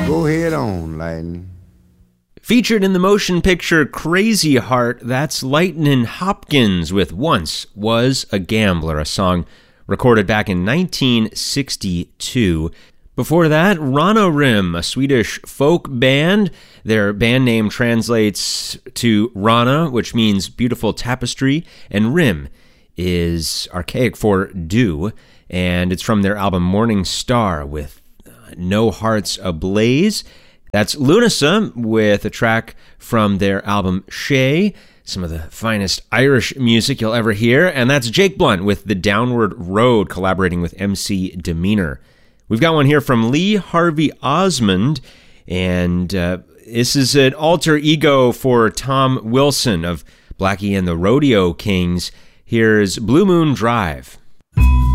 Go ahead on, Lightning. Featured in the motion picture Crazy Heart, that's Lightnin' Hopkins with Once Was a Gambler, a song recorded back in 1962. Before that, Rana Rim, a Swedish folk band. Their band name translates to Rana, which means beautiful tapestry, and Rim is archaic for dew, and it's from their album Morning Star with No Hearts Ablaze. That's Lunasa with a track from their album Shay, some of the finest Irish music you'll ever hear, and that's Jake Blunt with The Downward Road, collaborating with MC Demeanor. We've got one here from Lee Harvey Osmond, and this is an alter ego for Tom Wilson of Blackie and the Rodeo Kings. Here's Blue Moon Drive.